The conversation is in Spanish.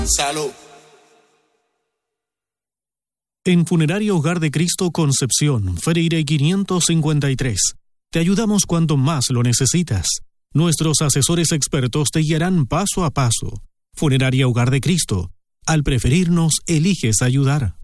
Salud. En Funeraria Hogar de Cristo Concepción, Freire 553, te ayudamos cuando más lo necesitas. Nuestros asesores expertos te guiarán paso a paso. Funeraria Hogar de Cristo. Al preferirnos, eliges ayudar.